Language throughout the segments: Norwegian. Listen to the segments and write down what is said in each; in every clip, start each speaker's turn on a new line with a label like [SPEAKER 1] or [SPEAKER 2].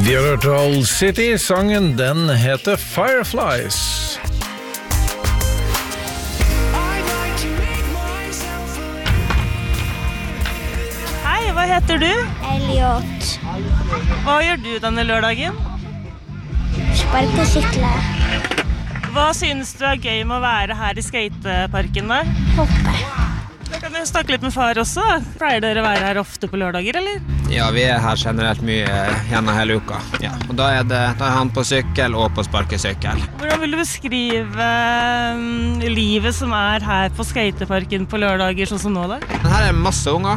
[SPEAKER 1] Vi har hørt All City, sangen den heter Fireflies.
[SPEAKER 2] Hei, hva heter du?
[SPEAKER 3] Elliot.
[SPEAKER 2] Hva gjør du denne lørdagen?
[SPEAKER 3] Sparke og sykle.
[SPEAKER 2] Hva synes du gøy med å være her i skateparken da?
[SPEAKER 3] Hoppe.
[SPEAKER 2] Da kan du snakke litt med far også. Pleier dere å være her ofte på lørdager, eller?
[SPEAKER 4] Ja, vi her generelt mye gjennom hele uka. Ja. Og da er han på sykkel og på sparkesykkel.
[SPEAKER 2] Hvordan vil du beskrive livet som her på skateparken på lørdager, sånn som nå da?
[SPEAKER 4] Her masse unger.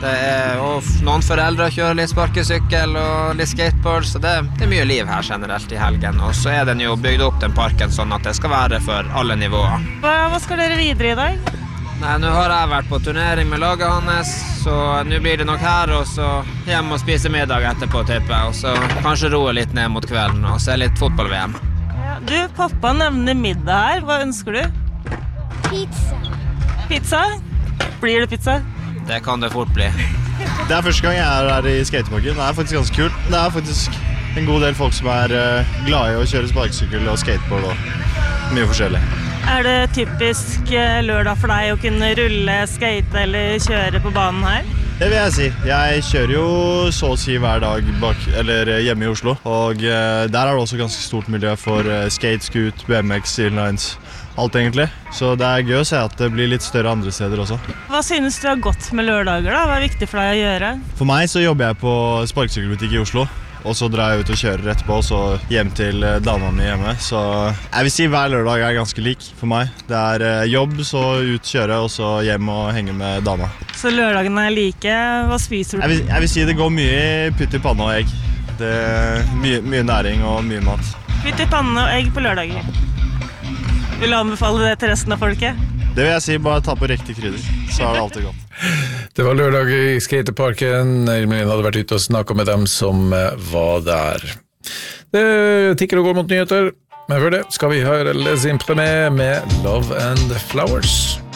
[SPEAKER 4] Og noen foreldre kjører litt sparkesykkel og litt skateboard, så det mye liv her generelt i helgen. Og så den jo bygd opp den parken sånn at det skal være for alle nivåer.
[SPEAKER 2] Hva skal dere videre i dag?
[SPEAKER 4] Nei, nå har jeg vært på turnering med laget hans, så nå blir det nok her, og så hjem og spise middag etterpå, tipper jeg. Og så kanskje roe litt ned mot kvelden og se litt fotball-VM.
[SPEAKER 2] Ja, du, pappa nevner middag her. Hva ønsker du?
[SPEAKER 3] Pizza.
[SPEAKER 2] Pizza? Blir det pizza?
[SPEAKER 4] Det kan det fort bli.
[SPEAKER 5] Det første gang jeg her i skateparken. Det faktisk ganske kult. Det faktisk en god del folk som glade i å kjøre sparkesykkel og skateboard og mye forskjellig.
[SPEAKER 2] Det typisk lørdag for deg å kunne rulle, skate eller kjøre på banen her?
[SPEAKER 5] Det vil jeg si. Jeg kjører jo så å si hver dag hjemme i Oslo. Og der det også ganske stort miljø for skate, scoot, BMX, inlines. Alt egentlig. Så det gøy å se at det blir litt større andre steder også.
[SPEAKER 2] Hva synes du har gått med lørdager da? Hva viktig for deg å gjøre?
[SPEAKER 5] For meg så jobber jeg på sparkesykkelbutikk i Oslo. Og så drar jeg ut og kjører etterpå, og så hjem til dama mi hjemme. Så jeg vil si hver lørdag ganske lik for meg. Det jobb, så ut kjøre, og så hjem og henge med dama.
[SPEAKER 2] Så lørdagene like. Hva spiser du?
[SPEAKER 5] Jeg vil si det går mye putt i panne og egg. Det mye næring og mye mat.
[SPEAKER 2] Putt i panne og egg på lørdager. Vil du anbefale det til resten av folket?
[SPEAKER 5] Det vil jeg si, bare ta på riktig krydder, så det alltid godt.
[SPEAKER 1] Det var lørdag i skateparken. Irmelin hadde vært ute og snakket med dem som var der. Det tikker og går mot nyheter, men før det skal vi høre Les Imprimés med Love and Flowers.